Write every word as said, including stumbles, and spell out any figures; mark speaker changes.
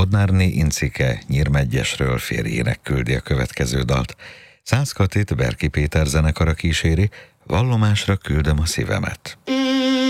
Speaker 1: Bodnárné Incike Nyírmegyesről férjének küldi a következő dalt. Szász Katit Berki Péter zenekara kíséri, Vallomásra küldöm a szívemet.